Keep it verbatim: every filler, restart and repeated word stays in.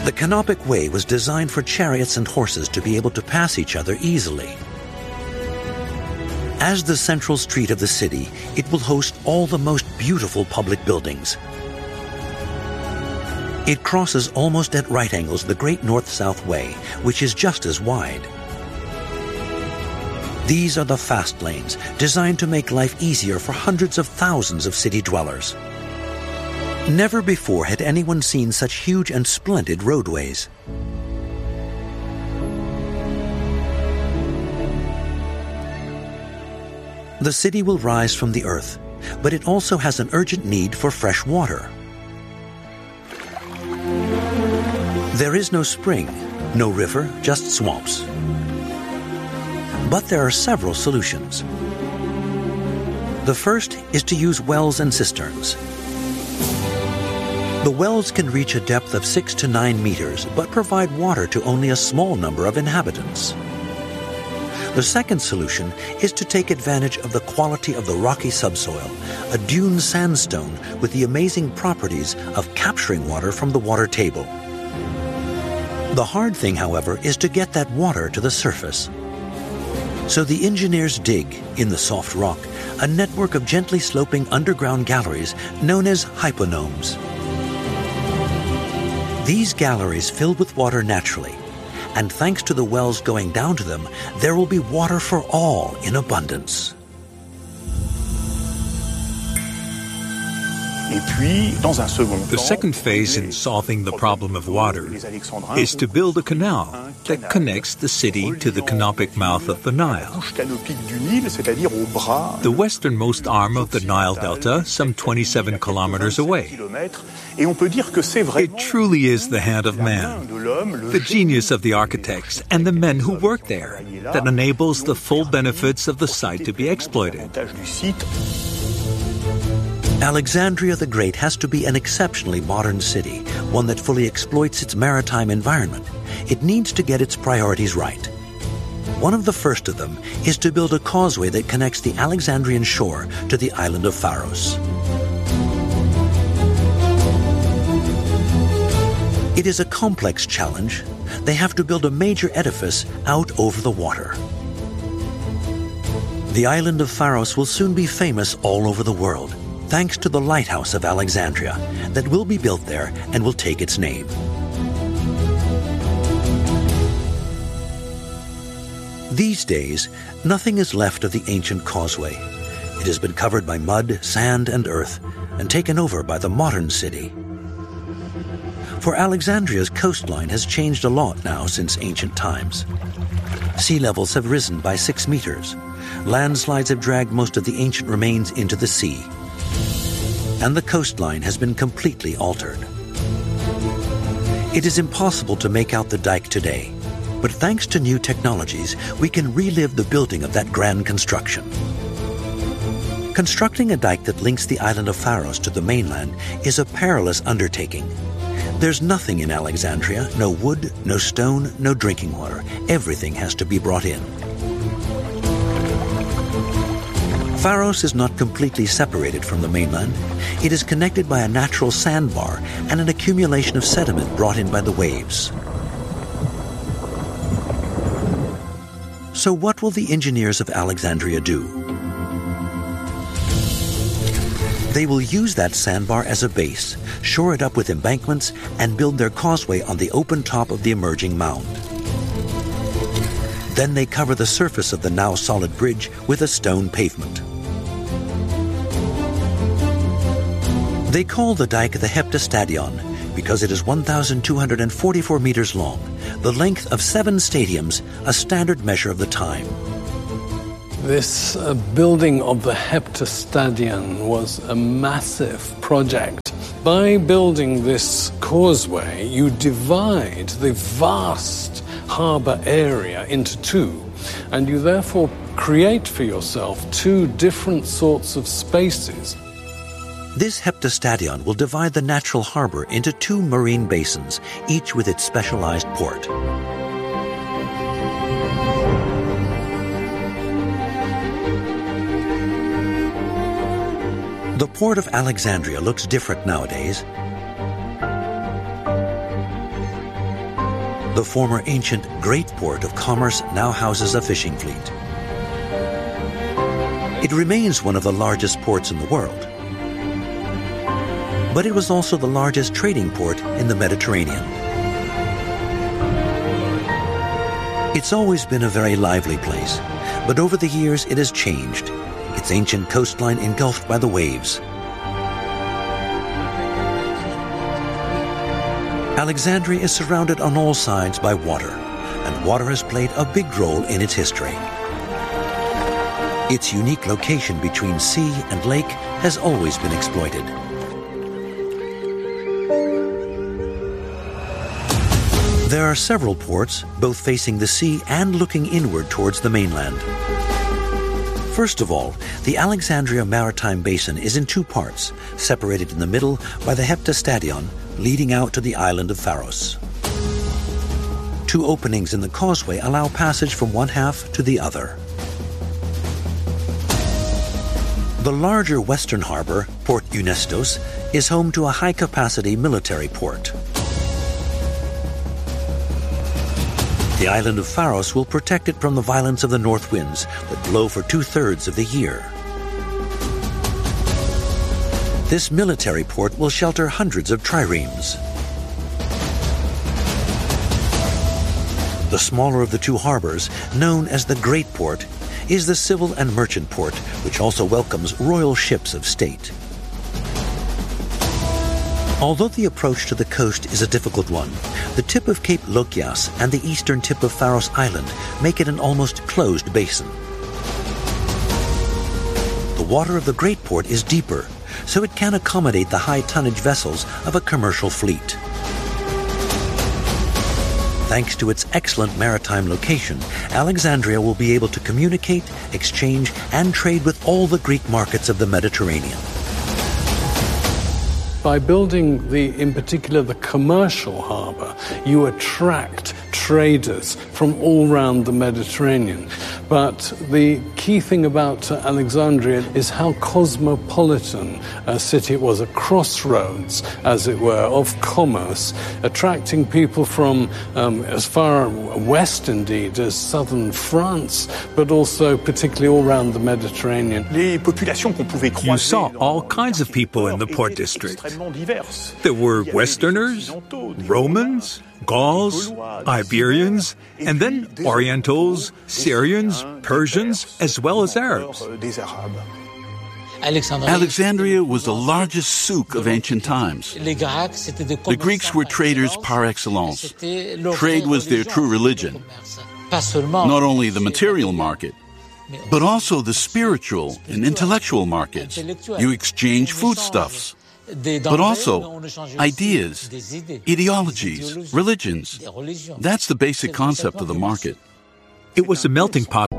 The Canopic Way was designed for chariots and horses to be able to pass each other easily. As the central street of the city, it will host all the most beautiful public buildings. It crosses almost at right angles the Great North-South Way, which is just as wide. These are the fast lanes, designed to make life easier for hundreds of thousands of city dwellers. Never before had anyone seen such huge and splendid roadways. The city will rise from the earth, but it also has an urgent need for fresh water. There is no spring, no river, just swamps. But there are several solutions. The first is to use wells and cisterns. The wells can reach a depth of six to nine meters, but provide water to only a small number of inhabitants. The second solution is to take advantage of the quality of the rocky subsoil, a dune sandstone with the amazing properties of capturing water from the water table. The hard thing, however, is to get that water to the surface. So the engineers dig, in the soft rock, a network of gently sloping underground galleries known as hyponomes. These galleries fill with water naturally, and thanks to the wells going down to them, there will be water for all in abundance. The second phase in solving the problem of water is to build a canal that connects the city to the canopic mouth of the Nile. The westernmost arm of the Nile Delta, some twenty-seven kilometers away. It truly is the hand of man, the genius of the architects and the men who work there, that enables the full benefits of the site to be exploited. Alexandria the Great has to be an exceptionally modern city, one that fully exploits its maritime environment. It needs to get its priorities right. One of the first of them is to build a causeway that connects the Alexandrian shore to the island of Pharos. It is a complex challenge. They have to build a major edifice out over the water. The island of Pharos will soon be famous all over the world, thanks to the lighthouse of Alexandria that will be built there and will take its name. These days, nothing is left of the ancient causeway. It has been covered by mud, sand, and earth, and taken over by the modern city. For Alexandria's coastline has changed a lot now since ancient times. Sea levels have risen by six meters. Landslides have dragged most of the ancient remains into the sea. And the coastline has been completely altered. It is impossible to make out the dike today, but thanks to new technologies, we can relive the building of that grand construction. Constructing a dike that links the island of Pharos to the mainland is a perilous undertaking. There's nothing in Alexandria, no wood, no stone, no drinking water. Everything has to be brought in. Pharos is not completely separated from the mainland. It is connected by a natural sandbar and an accumulation of sediment brought in by the waves. So what will the engineers of Alexandria do? They will use that sandbar as a base, shore it up with embankments, and build their causeway on the open top of the emerging mound. Then they cover the surface of the now solid bridge with a stone pavement. They call the dike the Heptastadion because it is one thousand two hundred forty-four meters long, the length of seven stadiums, a standard measure of the time. This uh, building of the Heptastadion was a massive project. By building this causeway, you divide the vast harbour area into two, and you therefore create for yourself two different sorts of spaces. This Heptastadion will divide the natural harbor into two marine basins, each with its specialized port. The port of Alexandria looks different nowadays. The former ancient great port of commerce now houses a fishing fleet. It remains one of the largest ports in the world. But it was also the largest trading port in the Mediterranean. It's always been a very lively place, but over the years it has changed, its ancient coastline engulfed by the waves. Alexandria is surrounded on all sides by water, and water has played a big role in its history. Its unique location between sea and lake has always been exploited. There are several ports, both facing the sea and looking inward towards the mainland. First of all, the Alexandria Maritime Basin is in two parts, separated in the middle by the Heptastadion, leading out to the island of Pharos. Two openings in the causeway allow passage from one half to the other. The larger western harbor, Port Eunestos, is home to a high-capacity military port. The island of Pharos will protect it from the violence of the north winds that blow for two-thirds of the year. This military port will shelter hundreds of triremes. The smaller of the two harbors, known as the Great Port, is the civil and merchant port, which also welcomes royal ships of state. Although the approach to the coast is a difficult one, the tip of Cape Lokias and the eastern tip of Pharos Island make it an almost closed basin. The water of the Great Port is deeper, so it can accommodate the high tonnage vessels of a commercial fleet. Thanks to its excellent maritime location, Alexandria will be able to communicate, exchange, and trade with all the Greek markets of the Mediterranean. By building, the, in particular, the commercial harbour, you attract traders from all around the Mediterranean. But the key thing about uh, Alexandria is how cosmopolitan a city it was, a crossroads, as it were, of commerce, attracting people from um, as far west, indeed, as southern France, but also particularly all around the Mediterranean. You saw all kinds of people in the port district. There were Westerners, Romans, Gauls, Iberians, and then Orientals, Syrians, Persians, as well as Arabs. Alexandria was the largest souk of ancient times. The Greeks were traders par excellence. Trade was their true religion. Not only the material market, but also the spiritual and intellectual markets. You exchange foodstuffs, but also ideas, ideologies, religions. That's the basic concept of the market. It was a melting pot